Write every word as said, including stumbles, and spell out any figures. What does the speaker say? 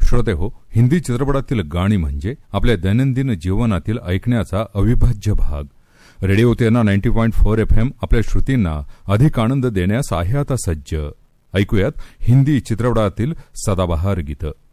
श्रोते हो, हिंदी चित्रपटातील गाणी म्हणजे आपल्या दैनंदिन जीवनातील ऐकण्याचा अविभाज्य भाग. Radio Terna ninety point four F M आपल्या श्रोतींना अधिक आनंद देण्यास आहे आता सज्ज. ऐकूयात हिंदी चित्रपटातील सदाबहार गीतं.